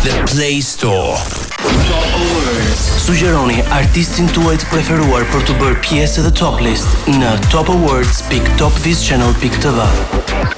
dhe Play Store. Top Awards. Sugjeroni artistin tuaj të preferuar për të bërë pjesë dhe top list në topawards.topvischannel.tv.